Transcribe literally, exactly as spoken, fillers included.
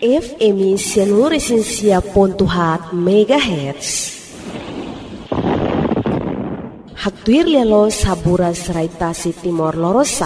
F M Seluruh Pontuhat Megahertz. Haktuir lelo sabura serai tasi Timor Lorosa.